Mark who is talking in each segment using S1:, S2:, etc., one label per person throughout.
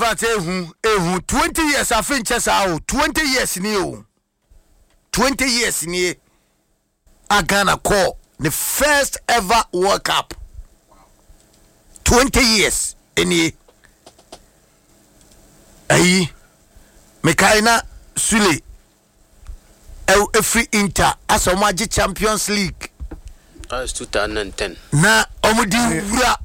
S1: krate ehu 20 years afinche sao 20 years ni o 20 years ni Ghana call the first ever World Cup 20 years any ayi Mekaina Sule every Inter as a Champions League.
S2: That's 2010.
S1: Na omudi wura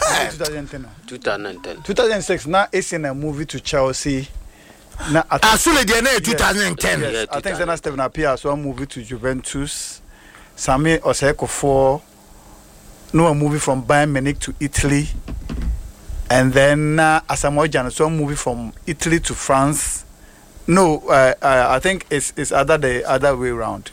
S2: 2010.
S3: 2006 na in a movie to Chelsea. Na
S1: Sule dey na 2010.
S3: Yes, I think Zena Steven appear so a movie to Juventus. Sami Oseko for no a movie from Bayern Munich to Italy. And then Asamoah Gyan so a movie from Italy to France. No, I think it's the other way around.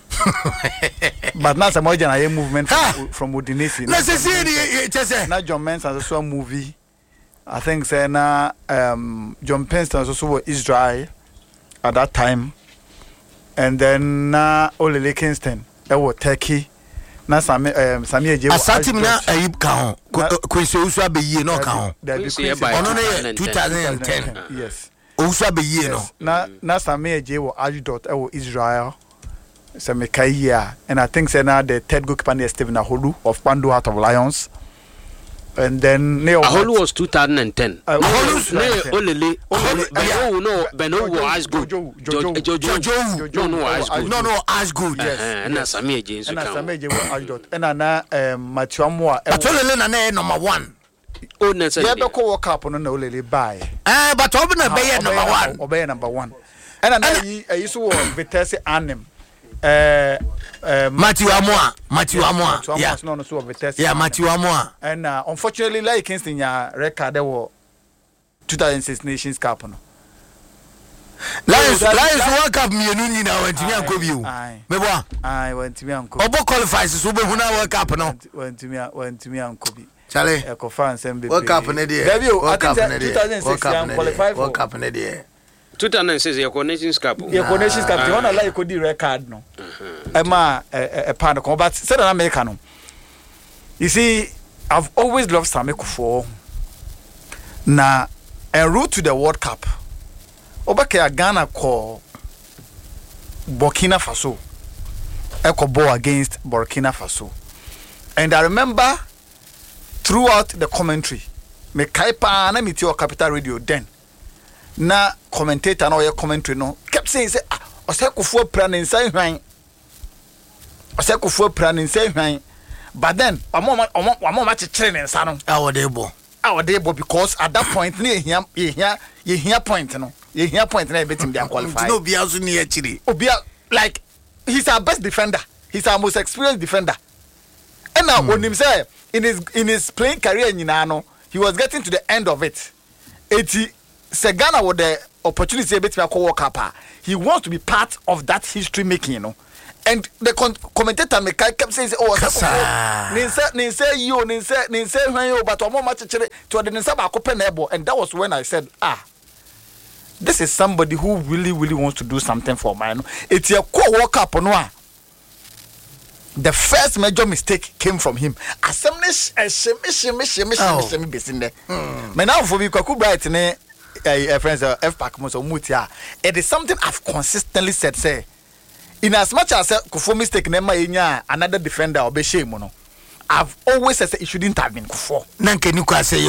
S3: But now Asamoah Gyan a movement from Udinese.
S1: Let's see
S3: now John Mensah also a movie. I think say na John Penston also Israel at that time. And then Olele Kingston was Turkey. Na Sami Eje
S1: Asatim na ayib ka ho Quincy Ousua be yie no ka ho ono na 2010
S3: yes
S1: Ousua be yie no
S3: na Sami Eje was Ajdot Israel Sami Kaya and I think say na the third goalkeeper is Stephen Aholu of Pando Heart of Lions. And then
S2: Aholu was 2010. Olele. Beno was good. Jojo.
S1: No, as good.
S3: Yes.
S2: And Sami Eje.
S3: And Sami Eje was Ajdot. And na Matthew Amoah.
S1: But Olele na number 1.
S2: Oh, na say.
S3: Yeah, be ko World Cup no na Olele buy.
S1: But Obi na be number 1.
S3: Obey number 1. And na yi so Vitesse Arnhem.
S1: Matthew Amoah. Yeah.
S3: No, so Vitesse.
S1: Yeah, Matthew Amoah.
S3: And unfortunately, like Kingston, ya record there was 2006 Nations Cup. No.
S1: Lions World Cup mienu ni na wentimi ankobi o. Mebo.
S3: Ai wentimi ankobi.
S1: Obo qualifies so be huna World Cup no.
S3: Wentimi ankobi.
S1: Chale.
S3: E ko fan sembe.
S1: World Cup ne dey.
S3: World Cup ne dey. 2006 qualify for
S1: World Cup ne dey.
S2: 2006 your Nations Cup.
S3: Your Nations Cup. The one like ko di record no. Emma pan ko but say na America no. You see, I've always loved Sammy Kufuor. Na en route to the World Cup. Obake Ghana call Burkina Faso. Eko ball against Burkina Faso. And I remember throughout the commentary, me kaipa na mitio Capital Radio then. Na commentator no your commentary no kept saying say ose Kufuor plan inside hwan. Ose Kufuor plan inside hwan. But then wamo chechire nsa no. Awodebo because at that point ne here point no. You hear point na betim dey qualify.
S1: No bia so near chiri.
S3: Obia like he's our best defender. He's our most experienced defender. And now when him say in his playing career nyina no, he was getting to the end of it. 80 Ghana with the opportunity betim akọ World Cup. He wants to be part of that history making, you know. And the commentator me kept saying, "Oh, ninse when you but omo match to the ninse ba kope na ebo." And that was when I said, this is somebody who really wants to do something for mine. It's a World Cup no. The first major mistake came from him. Assembly besin there. Me now for me kwaku bright ne friends F Park mo so mutia. It is something I've consistently said say. In as much as Kufuor mistake nema enya another defender or be shame no. I've always said it shouldn't have been Kufuor.
S1: Nanke nuka say